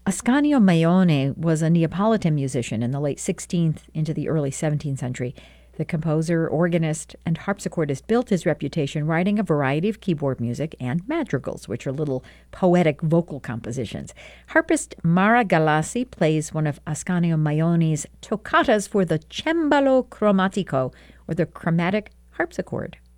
Ascanio Maione was a Neapolitan musician in the late 16th into the early 17th century. The composer, organist, and harpsichordist built his reputation writing a variety of keyboard music and madrigals, which are little poetic vocal compositions. Harpist Mara Galassi plays one of Ascanio Maione's toccatas for the cembalo cromatico, or the chromatic harpsichord.